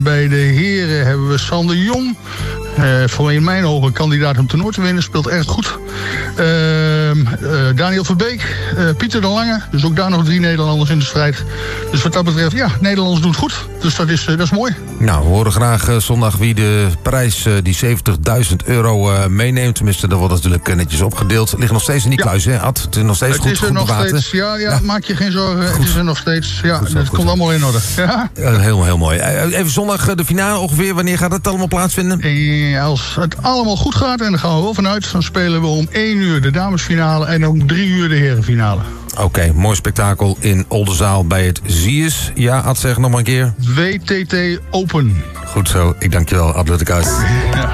Bij de heren hebben we Sander Jong. Voor in mijn ogen kandidaat om toernooi te winnen. Speelt erg goed. Daniel Verbeek. Pieter de Lange. Dus ook daar nog 3 Nederlanders in de strijd. Dus wat dat betreft, ja, Nederlanders doen het goed. Dus dat is mooi. Nou, we horen graag zondag wie de prijs, die €70.000 meeneemt. Tenminste, dat wordt natuurlijk netjes opgedeeld. Het ligt nog steeds in die kluis, hè, Ad? Het is nog steeds goed bewaard. Ja, maak je geen zorgen. Goed. Het is er nog steeds. Ja, het komt allemaal in orde. Ja? Heel mooi. Even zondag de finale ongeveer. Wanneer gaat het allemaal plaatsvinden? Als het allemaal goed gaat, en daar gaan we wel vanuit, dan spelen we om 1 uur de damesfinale en om 3 uur de herenfinale. Oké, mooi spektakel in Oldenzaal bij het Ziers. Ja, Ad, zeg nog maar een keer. WTT Open. Goed zo, ik dank je wel, Ad Luttekhuis. Ja.